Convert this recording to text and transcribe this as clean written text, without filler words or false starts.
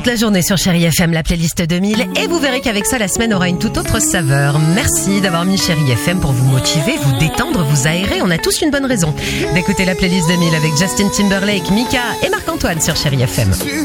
la journée sur Chérie FM, la playlist 2000, et vous verrez qu'avec ça, la semaine aura une toute autre saveur. Merci d'avoir mis Chérie FM pour vous motiver, vous détendre, vous aérer. On a tous une bonne raison d'écouter la playlist 2000 avec Justin Timberlake, Mika et Marc-Antoine sur Chérie FM.